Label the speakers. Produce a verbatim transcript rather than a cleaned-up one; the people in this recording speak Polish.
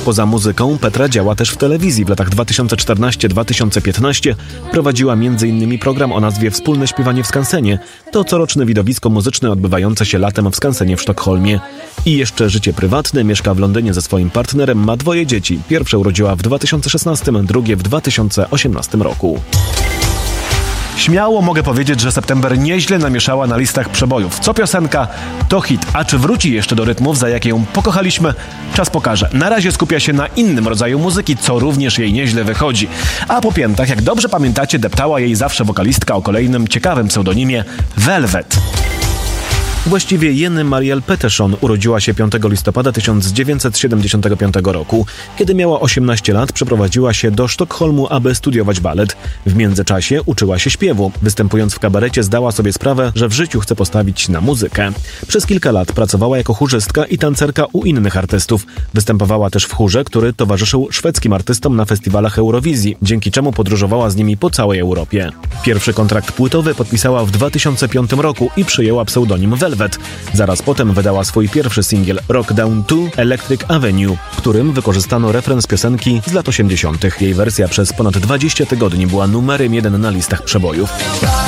Speaker 1: Poza muzyką Petra działa też w telewizji. W latach dwa tysiące czternastym do dwa tysiące piętnastego prowadziła między innymi program o nazwie Wspólne śpiewanie w skansenie. To coroczne widowisko muzyczne odbywające się latem w skansenie w Sztokholmie. I jeszcze życie prywatne. Mieszka w Londynie ze swoim partnerem, ma dwoje dzieci. Pierwsze urodziła w dwa tysiące szesnastym, drugie w dwa tysiące osiemnastym roku. Śmiało mogę powiedzieć, że September nieźle namieszała na listach przebojów. Co piosenka, to hit. A czy wróci jeszcze do rytmów, za jakie ją pokochaliśmy? Czas pokaże. Na razie skupia się na innym rodzaju muzyki, co również jej nieźle wychodzi. A po piętach, jak dobrze pamiętacie, deptała jej zawsze wokalistka o kolejnym ciekawym pseudonimie Velvet. Właściwie Jenny Mariel Pettersson urodziła się piątego listopada tysiąc dziewięćset siedemdziesiątego piątego roku. Kiedy miała osiemnaście lat, przeprowadziła się do Sztokholmu, aby studiować balet. W międzyczasie uczyła się śpiewu. Występując w kabarecie, zdała sobie sprawę, że w życiu chce postawić na muzykę. Przez kilka lat pracowała jako chórzystka i tancerka u innych artystów. Występowała też w chórze, który towarzyszył szwedzkim artystom na festiwalach Eurowizji, dzięki czemu podróżowała z nimi po całej Europie. Pierwszy kontrakt płytowy podpisała w dwa tysiące piątym roku i przyjęła pseudonim Velvet. Zaraz potem wydała swój pierwszy singiel Rock Down to Electric Avenue, w którym wykorzystano refren z piosenki z lat osiemdziesiątych. Jej wersja przez ponad dwadzieścia tygodni była numerem jeden na listach przebojów.